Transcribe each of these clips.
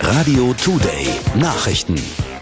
Radio Today Nachrichten.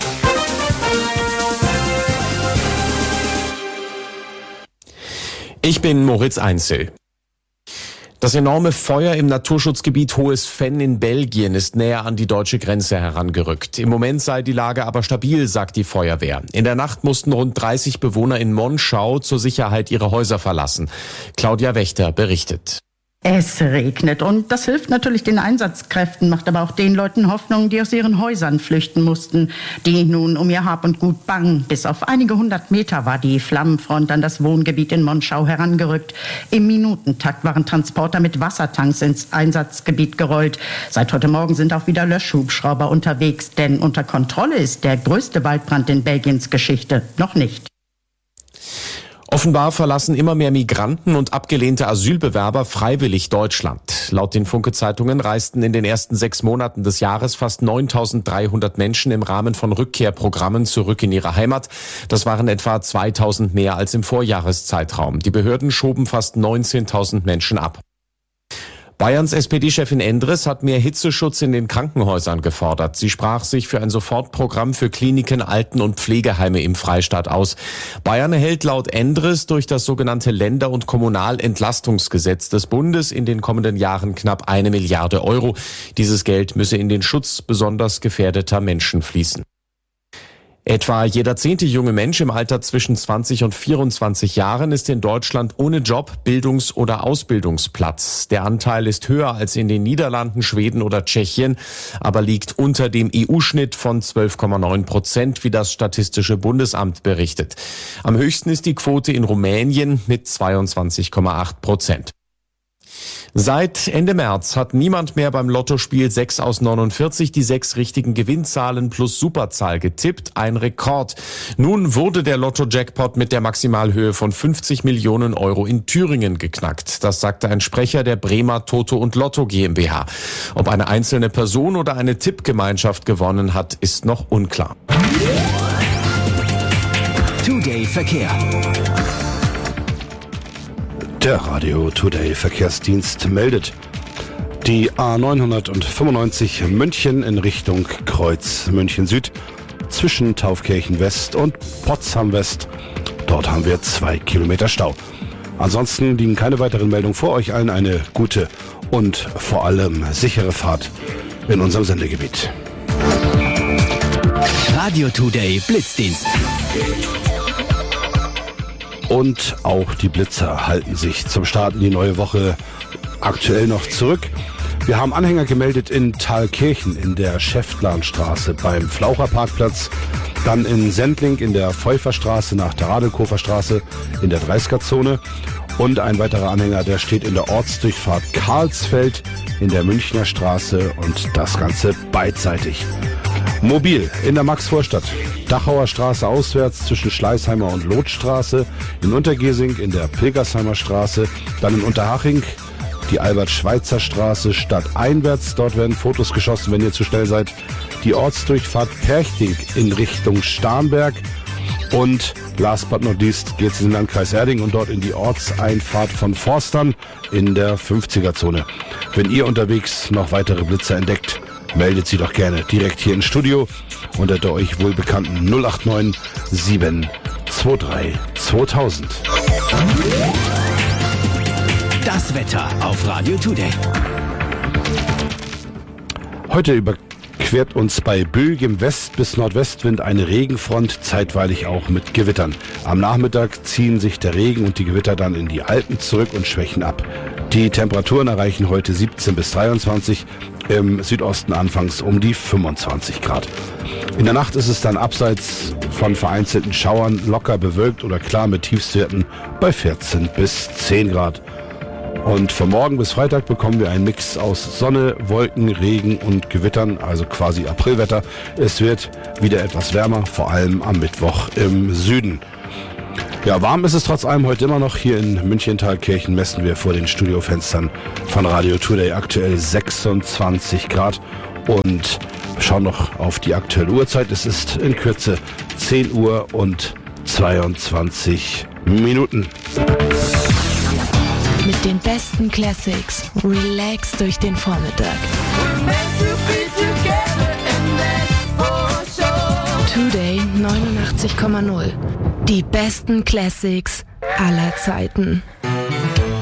Ich bin Moritz Einzel. Das enorme Feuer im Naturschutzgebiet Hohes Venn in Belgien ist näher an die deutsche Grenze herangerückt. Im Moment sei die Lage aber stabil, sagt die Feuerwehr. In der Nacht mussten rund 30 Bewohner in Monschau zur Sicherheit ihre Häuser verlassen. Claudia Wächter berichtet. Es regnet und das hilft natürlich den Einsatzkräften, macht aber auch den Leuten Hoffnung, die aus ihren Häusern flüchten mussten, die nun um ihr Hab und Gut bangen. Bis auf einige 100 Meter war die Flammenfront an das Wohngebiet in Monschau herangerückt. Im Minutentakt waren Transporter mit Wassertanks ins Einsatzgebiet gerollt. Seit heute Morgen sind auch wieder Löschhubschrauber unterwegs, denn unter Kontrolle ist der größte Waldbrand in Belgiens Geschichte noch nicht. Offenbar verlassen immer mehr Migranten und abgelehnte Asylbewerber freiwillig Deutschland. Laut den Funke-Zeitungen reisten in den ersten 6 Monaten des Jahres fast 9.300 Menschen im Rahmen von Rückkehrprogrammen zurück in ihre Heimat. Das waren etwa 2.000 mehr als im Vorjahreszeitraum. Die Behörden schoben fast 19.000 Menschen ab. Bayerns SPD-Chefin Endres hat mehr Hitzeschutz in den Krankenhäusern gefordert. Sie sprach sich für ein Sofortprogramm für Kliniken, Alten- und Pflegeheime im Freistaat aus. Bayern erhält laut Endres durch das sogenannte Länder- und Kommunalentlastungsgesetz des Bundes in den kommenden Jahren knapp 1 Milliarde Euro. Dieses Geld müsse in den Schutz besonders gefährdeter Menschen fließen. Etwa jeder 10. junge Mensch im Alter zwischen 20 und 24 Jahren ist in Deutschland ohne Job, Bildungs- oder Ausbildungsplatz. Der Anteil ist höher als in den Niederlanden, Schweden oder Tschechien, aber liegt unter dem EU-Schnitt von 12,9%, wie das Statistische Bundesamt berichtet. Am höchsten ist die Quote in Rumänien mit 22,8%. Seit Ende März hat niemand mehr beim Lottospiel 6 aus 49 die 6 richtigen Gewinnzahlen plus Superzahl getippt. Ein Rekord. Nun wurde der Lotto-Jackpot mit der Maximalhöhe von 50 Millionen Euro in Thüringen geknackt. Das sagte ein Sprecher der Bremer Toto und Lotto GmbH. Ob eine einzelne Person oder eine Tippgemeinschaft gewonnen hat, ist noch unklar. Today Verkehr. Der Radio Today Verkehrsdienst meldet. Die A995 München in Richtung Kreuz München Süd zwischen Taufkirchen West und Potsdam West. Dort haben wir 2 Kilometer Stau. Ansonsten liegen keine weiteren Meldungen vor. Euch allen eine gute und vor allem sichere Fahrt in unserem Sendegebiet. Radio Today Blitzdienst. Und auch die Blitzer halten sich zum Start in die neue Woche aktuell noch zurück. Wir haben Anhänger gemeldet in Thalkirchen in der Schäftlarnstraße beim Flaucherparkplatz, dann in Sendling in der Pfeuferstraße nach der Radelkofer-Straße in der 30er-Zone und ein weiterer Anhänger, der steht in der Ortsdurchfahrt Karlsfeld in der Münchner Straße und das Ganze beidseitig. Mobil in der Maxvorstadt, Dachauer Straße auswärts zwischen Schleißheimer und Lotstraße, in Untergesing in der Pilgersheimer Straße, dann in Unterhaching die Albert-Schweitzer Straße stadteinwärts. Dort werden Fotos geschossen, wenn ihr zu schnell seid. Die Ortsdurchfahrt Perchting in Richtung Starnberg und last but not least geht es in den Landkreis Erding und dort in die Ortseinfahrt von Forstern in der 50er-Zone. Wenn ihr unterwegs noch weitere Blitzer entdeckt, meldet sie doch gerne direkt hier ins Studio unter der euch wohlbekannten 089 723 2000. Das Wetter auf Radio Today. Heute überquert uns bei böigem West- bis Nordwestwind eine Regenfront, zeitweilig auch mit Gewittern. Am Nachmittag ziehen sich der Regen und die Gewitter dann in die Alpen zurück und schwächen ab. Die Temperaturen erreichen heute 17 bis 23, im Südosten anfangs um die 25 Grad. In der Nacht ist es dann abseits von vereinzelten Schauern locker bewölkt oder klar mit Tiefstwerten bei 14 bis 10 Grad. Und von morgen bis Freitag bekommen wir einen Mix aus Sonne, Wolken, Regen und Gewittern, also quasi Aprilwetter. Es wird wieder etwas wärmer, vor allem am Mittwoch im Süden. Ja, warm ist es trotz allem heute immer noch. Hier in München-Thalkirchen messen wir vor den Studiofenstern von Radio Today aktuell 26 Grad. Und schauen noch auf die aktuelle Uhrzeit. Es ist in Kürze 10 Uhr und 22 Minuten. Mit den besten Classics. Relax durch den Vormittag. We're meant to be together. 89,0. Die besten Classics aller Zeiten.